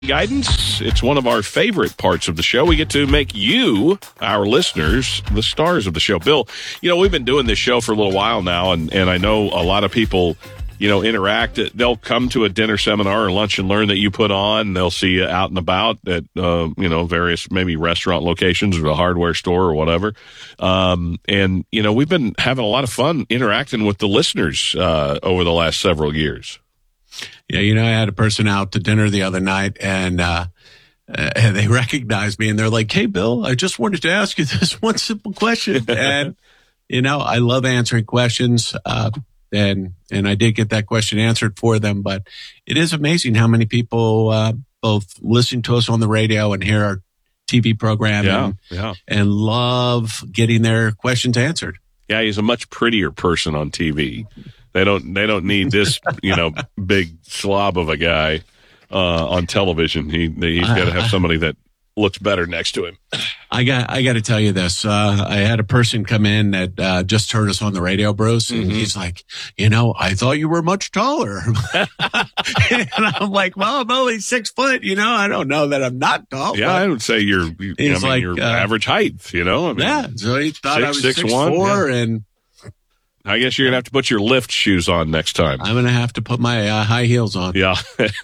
Guidance. It's one of our favorite parts of the show. We get to make you, our listeners, the stars of the show. Bill, we've been doing this show for a little while now, and I know a lot of people, interact. They'll come to a dinner seminar or lunch and learn that you put on. They'll see you out and about at, various maybe restaurant locations or a hardware store or whatever. And we've been having a lot of fun interacting with the listeners over the last several years. Yeah, I had a person out to dinner the other night, and they recognized me, and they're like, "Hey, Bill, I just wanted to ask you this one simple question." And, I love answering questions, and I did get that question answered for them. But it is amazing how many people both listen to us on the radio and hear our TV program and love getting their questions answered. Yeah, he's a much prettier person on TV. They don't need this, big slob of a guy on television. He's got to have somebody that looks better next to him. I got to tell you this. I had a person come in that just heard us on the radio, Bruce, and he's like, I thought you were much taller. And I'm like, well, I'm only 6 foot. I don't know that I'm not tall. Yeah, I would say your average height. Yeah, so he thought I was 6'4", and I guess you're going to have to put your lift shoes on next time. I'm going to have to put my high heels on. Yeah.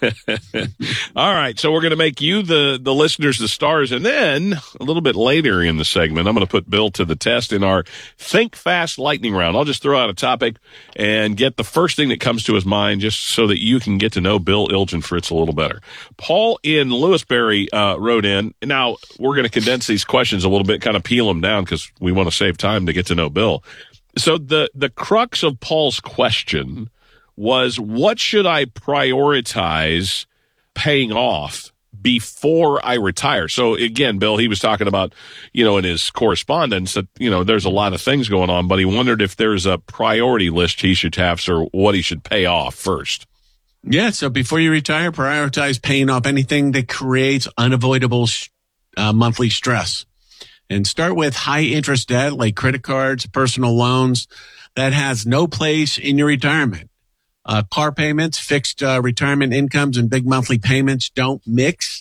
All right. So we're going to make you, the listeners, the stars. And then a little bit later in the segment, I'm going to put Bill to the test in our Think Fast Lightning Round. I'll just throw out a topic and get the first thing that comes to his mind just so that you can get to know Bill Ilgenfritz a little better. Paul in Lewisberry wrote in. Now, we're going to condense these questions a little bit, kind of peel them down because we want to save time to get to know Bill. So the crux of Paul's question was, what should I prioritize paying off before I retire? So again, Bill, he was talking about, in his correspondence that, there's a lot of things going on, but he wondered if there's a priority list he should have, or what he should pay off first. Yeah. So before you retire, prioritize paying off anything that creates unavoidable monthly stress. And start with high interest debt like credit cards, personal loans that has no place in your retirement. Car payments, fixed retirement incomes, and big monthly payments don't mix.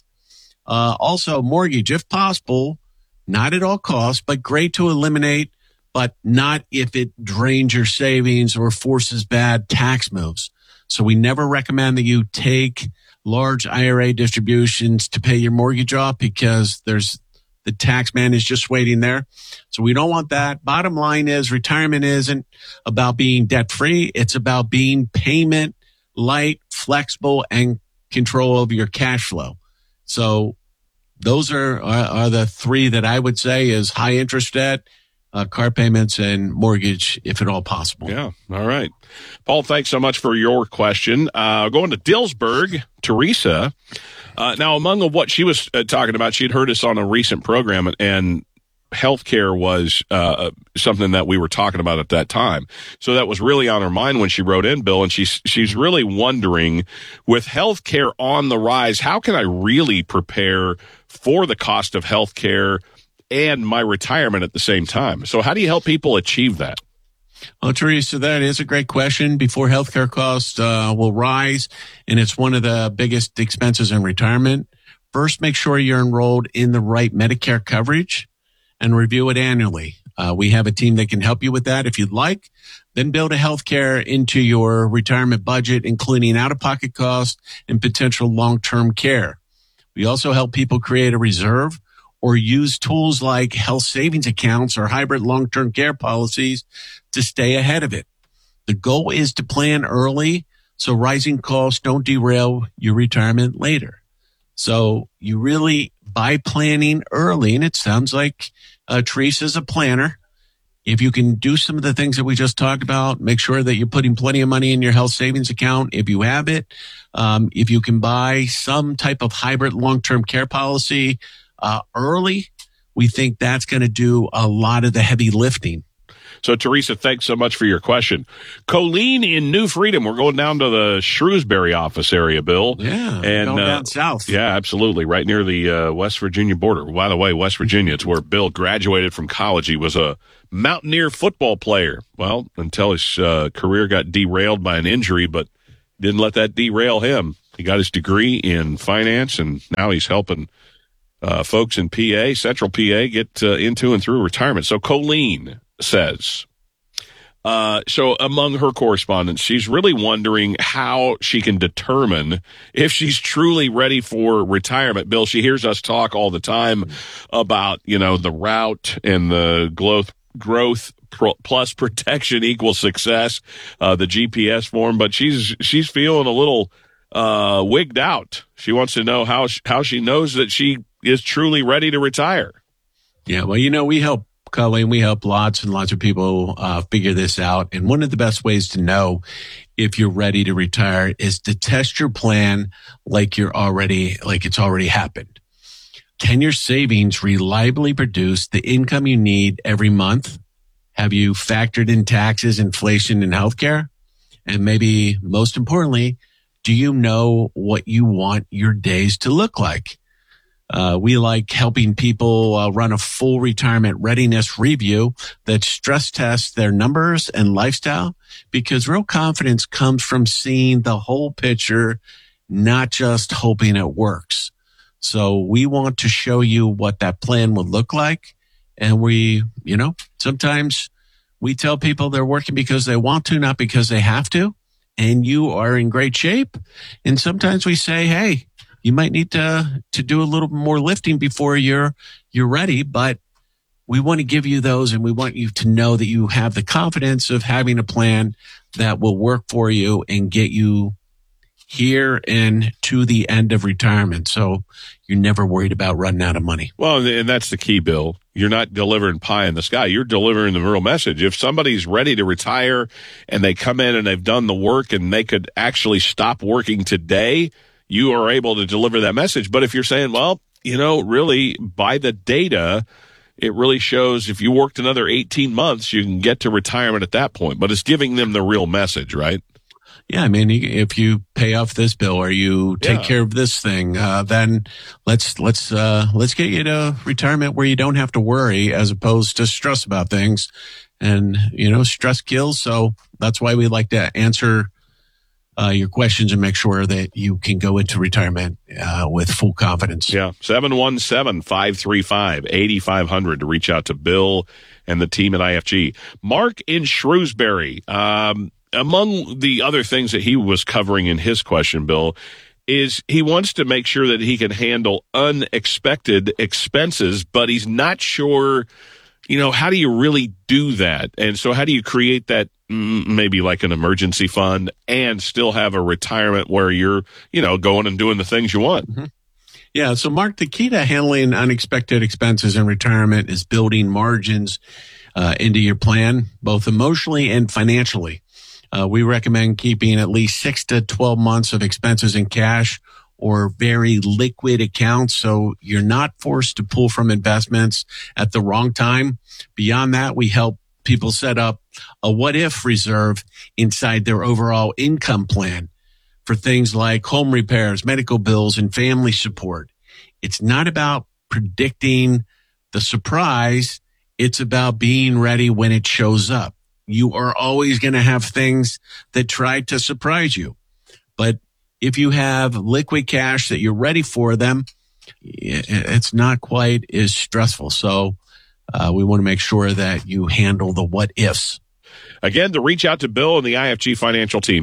Also, mortgage, if possible, not at all costs, but great to eliminate, but not if it drains your savings or forces bad tax moves. So we never recommend that you take large IRA distributions to pay your mortgage off because the tax man is just waiting there. So we don't want that. Bottom line is retirement isn't about being debt free. It's about being payment light, flexible, and control over your cash flow. So those are the three that I would say is high interest debt, car payments, and mortgage, if at all possible. Yeah. All right. Paul, thanks so much for your question. Going to Dillsburg, Teresa. Now, among what she was talking about, she'd heard us on a recent program, and healthcare was something that we were talking about at that time. So that was really on her mind when she wrote in, Bill, and she's really wondering, with healthcare on the rise, how can I really prepare for the cost of healthcare and my retirement at the same time? So how do you help people achieve that? Well, Teresa, that is a great question. Before healthcare costs will rise, and it's one of the biggest expenses in retirement, first make sure you're enrolled in the right Medicare coverage and review it annually. We have a team that can help you with that if you'd like. Then build a healthcare into your retirement budget, including out-of-pocket costs and potential long-term care. We also help people create a reserve or use tools like health savings accounts or hybrid long-term care policies to stay ahead of it. The goal is to plan early so rising costs don't derail your retirement later. So you really, by planning early, and it sounds like Teresa's a planner, if you can do some of the things that we just talked about, make sure that you're putting plenty of money in your health savings account if you have it. If you can buy some type of hybrid long-term care policy early, we think that's going to do a lot of the heavy lifting. So, Teresa, thanks so much for your question. Colleen in New Freedom. We're going down to the Shrewsbury office area, Bill. Yeah, and going down south. Yeah, absolutely. Right near the West Virginia border. By the way, West Virginia, it's where Bill graduated from college. He was a Mountaineer football player. Well, until his career got derailed by an injury, but didn't let that derail him. He got his degree in finance, and now he's helping folks in PA, Central PA, get into and through retirement. So Colleen says, so among her correspondence, she's really wondering how she can determine if she's truly ready for retirement. Bill, she hears us talk all the time about, the route and the growth plus protection equals success, the GPS form, but she's feeling a little wigged out. She wants to know how she knows that she is truly ready to retire. Yeah, well, we help, Colleen, we help lots and lots of people figure this out. And one of the best ways to know if you're ready to retire is to test your plan like it's already happened. Can your savings reliably produce the income you need every month? Have you factored in taxes, inflation, and healthcare? And maybe most importantly, do you know what you want your days to look like? We like helping people run a full retirement readiness review that stress tests their numbers and lifestyle, because real confidence comes from seeing the whole picture, not just hoping it works. So we want to show you what that plan would look like. And we, sometimes we tell people they're working because they want to, not because they have to. And you are in great shape. And sometimes we say, hey, you might need to do a little more lifting before you're ready, but we want to give you those, and we want you to know that you have the confidence of having a plan that will work for you and get you here and to the end of retirement. So you're never worried about running out of money. Well, and that's the key, Bill. You're not delivering pie in the sky. You're delivering the real message. If somebody's ready to retire and they come in and they've done the work and they could actually stop working today, you are able to deliver that message. But if you're saying, well, really by the data, it really shows if you worked another 18 months, you can get to retirement at that point. But it's giving them the real message, right? Yeah, I mean, if you pay off this bill or you take care of this thing, then let's get you to retirement where you don't have to worry, as opposed to stress about things. And stress kills. So that's why we like to answer your questions and make sure that you can go into retirement with full confidence. Yeah, 717-535-8500 to reach out to Bill and the team at IFG. Mark in Shrewsbury. Among the other things that he was covering in his question, Bill, is he wants to make sure that he can handle unexpected expenses, but he's not sure, how do you really do that? And so how do you create that maybe like an emergency fund and still have a retirement where you're, going and doing the things you want? Mm-hmm. Yeah. So Mark, the key to handling unexpected expenses in retirement is building margins into your plan, both emotionally and financially. We recommend keeping at least 6 to 12 months of expenses in cash or very liquid accounts, so you're not forced to pull from investments at the wrong time. Beyond that, we help people set up a what-if reserve inside their overall income plan for things like home repairs, medical bills, and family support. It's not about predicting the surprise. It's about being ready when it shows up. You are always going to have things that try to surprise you. But if you have liquid cash that you're ready for them, it's not quite as stressful. So we want to make sure that you handle the what ifs. Again, to reach out to Bill and the IFG financial team,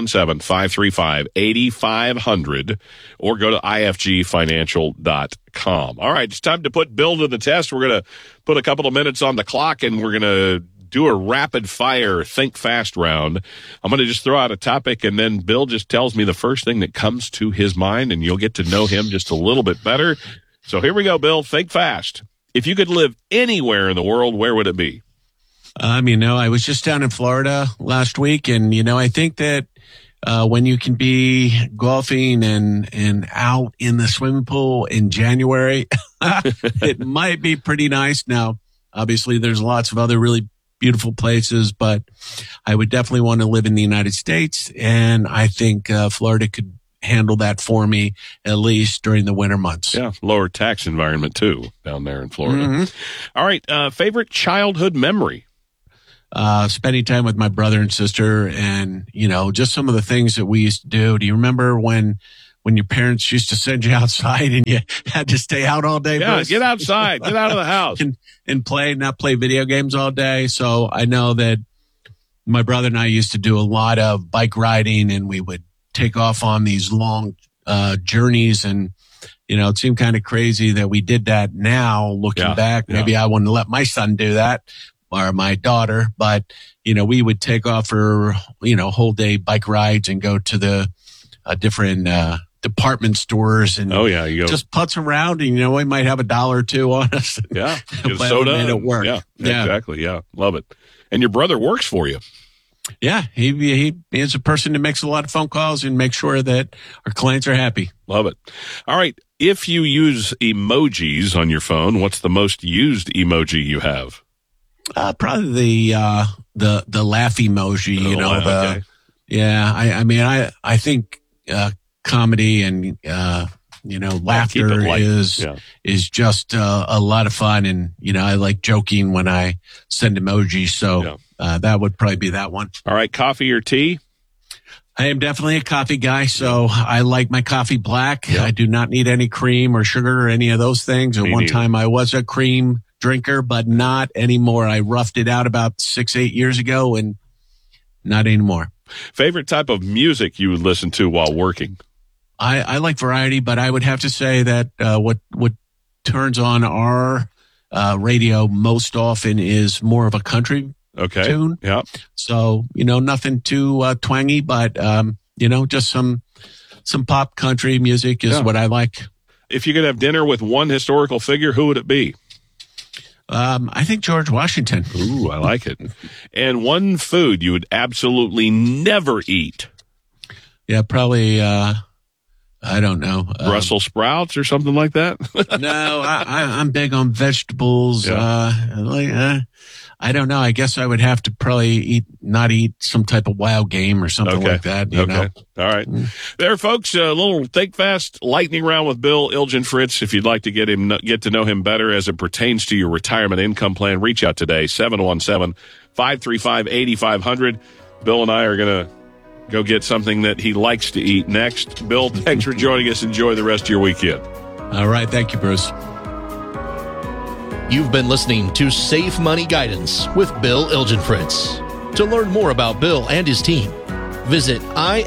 717-535-8500, or go to ifgfinancial.com. All right, it's time to put Bill to the test. We're going to put a couple of minutes on the clock, and we're going to do a rapid fire think fast round. I'm going to just throw out a topic, and then Bill just tells me the first thing that comes to his mind, and you'll get to know him just a little bit better. So here we go, Bill. Think fast. If you could live anywhere in the world, where would it be? I was just down in Florida last week, and, I think that when you can be golfing and out in the swimming pool in January, it might be pretty nice. Now, obviously, there's lots of other really beautiful places, but I would definitely want to live in the United States. And I think Florida could handle that for me, at least during the winter months. Yeah, lower tax environment too down there in Florida. Mm-hmm. All right, favorite childhood memory? Spending time with my brother and sister, and just some of the things that we used to do. Do you remember when when your parents used to send you outside and you had to stay out all day. Yeah, get outside, get out of the house. and not play video games all day. So I know that my brother and I used to do a lot of bike riding, and we would take off on these long journeys. And, it seemed kind of crazy that we did that now, looking back. Maybe I wouldn't let my son do that or my daughter, but, we would take off for, whole day bike rides and go to the different department stores and you go. Just putz around, and we might have $1 or $2 on us. Yeah, get a soda. Made it work. Yeah, exactly. Yeah, love it. And your brother works for you. Yeah, he is a person that makes a lot of phone calls and makes sure that our clients are happy. Love it. All right, if you use emojis on your phone, what's the most used emoji you have? Probably the laugh emoji. Okay. Yeah. I think comedy and laughter is just a lot of fun, and I like joking when I send emojis. So that would probably be that one. All right, coffee or tea? I am definitely a coffee guy, so I like my coffee black. Yep. I do not need any cream or sugar or any of those things. At one time, I was a cream drinker, but not anymore. I roughed it out about 6-8 years ago, and not anymore. Favorite type of music you would listen to while working? I like variety, but I would have to say that what turns on our radio most often is more of a country tune. Yeah. So, nothing too twangy, but just some pop country music is what I like. If you could have dinner with one historical figure, who would it be? I think George Washington. Ooh, I like it. And one food you would absolutely never eat? Yeah, probably, I don't know. Brussels sprouts or something like that? No, I'm big on vegetables. Yeah. I don't know. I guess I would have to probably not eat some type of wild game or something like that. You know? All right. There, folks, a little Think Fast lightning round with Bill Ilgenfritz. If you'd like to get to know him better as it pertains to your retirement income plan, reach out today, 717-535-8500. Bill and I are going to go get something that he likes to eat next. Bill, thanks for joining us. Enjoy the rest of your weekend. All right. Thank you, Bruce. You've been listening to Safe Money Guidance with Bill Ilgenfritz. To learn more about Bill and his team, visit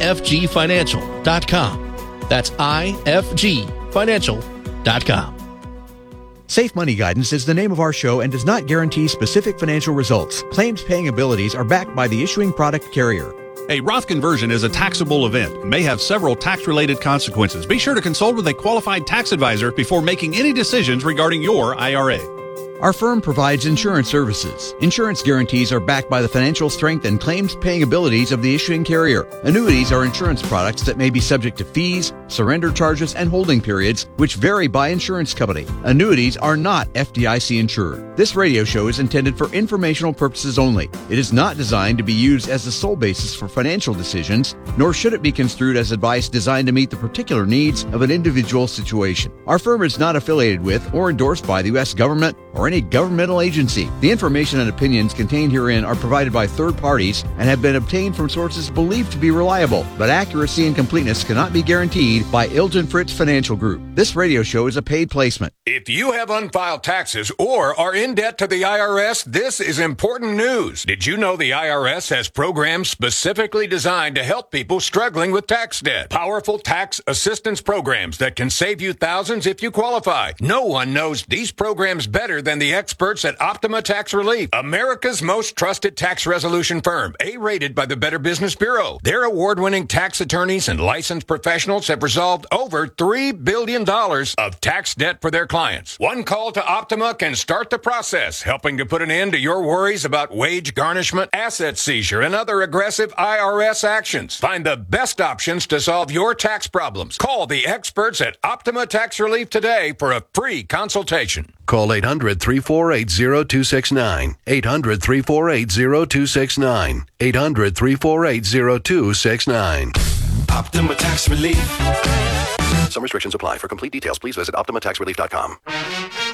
ifgfinancial.com. That's ifgfinancial.com. Safe Money Guidance is the name of our show and does not guarantee specific financial results. Claims paying abilities are backed by the issuing product carrier. A Roth conversion is a taxable event and may have several tax-related consequences. Be sure to consult with a qualified tax advisor before making any decisions regarding your IRA. Our firm provides insurance services. Insurance guarantees are backed by the financial strength and claims paying abilities of the issuing carrier. Annuities are insurance products that may be subject to fees, surrender charges, and holding periods, which vary by insurance company. Annuities are not FDIC insured. This radio show is intended for informational purposes only. It is not designed to be used as the sole basis for financial decisions, nor should it be construed as advice designed to meet the particular needs of an individual situation. Our firm is not affiliated with or endorsed by the U.S. government or any governmental agency. The information and opinions contained herein are provided by third parties and have been obtained from sources believed to be reliable, but accuracy and completeness cannot be guaranteed by Ilgenfritz Financial Group. This radio show is a paid placement. If you have unfiled taxes or are in debt to the IRS, this is important news. Did you know the IRS has programs specifically designed to help people struggling with tax debt? Powerful tax assistance programs that can save you thousands if you qualify. No one knows these programs better than the experts at Optima Tax Relief, America's most trusted tax resolution firm, A-rated by the Better Business Bureau. Their award-winning tax attorneys and licensed professionals have resolved over $3 billion of tax debt for their clients. One call to Optima can start the process, helping to put an end to your worries about wage garnishment, asset seizure, and other aggressive IRS actions. Find the best options to solve your tax problems. Call the experts at Optima Tax Relief today for a free consultation. Call 800-348-0269. 800-348-0269. 800-348-0269. Optima Tax Relief. Some restrictions apply. For complete details, please visit OptimaTaxRelief.com.